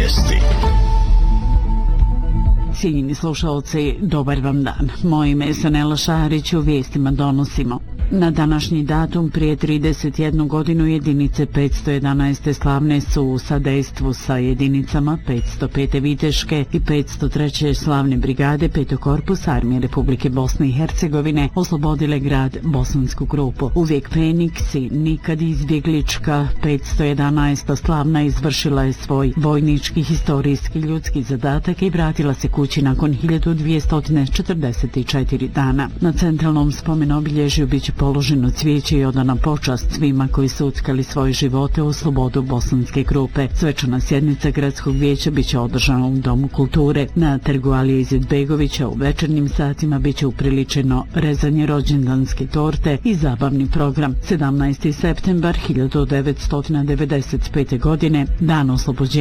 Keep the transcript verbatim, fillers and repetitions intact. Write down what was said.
vijesti. Cijenjeni slušalci, dobar vam dan. Moje ime je Sanela Šarić, u vijestima donosimo. Na današnji datum prije trideset jednu godinu jedinice petsto jedanaeste slavne su u sadejstvu sa jedinicama petsto pete viteške i petsto treće slavne brigade petog korpusa Armije Republike Bosne i Hercegovine oslobodile grad Bosansku Krupu. Uvijek Feniks i nikad izbjeglička petsto jedanaesta slavna izvršila je svoj vojnički, historijski, ljudski zadatak i vratila se kući nakon hiljadu dvjesto četrdeset četiri dana. Na centralnom spomenobilježju biće položeno cvijeće i odana počast svima koji su utkali svoje živote u slobodu Bosanske Krupe. Svečana sjednica gradskog vijeća biće održana u Domu kulture. Na trgu Alije Izetbegovića u večernjim satima biće upriličeno rezanje rođendanske torte i zabavni program. sedamnaesti septembar hiljadu devetsto devedeset pete godine, dan oslobođenja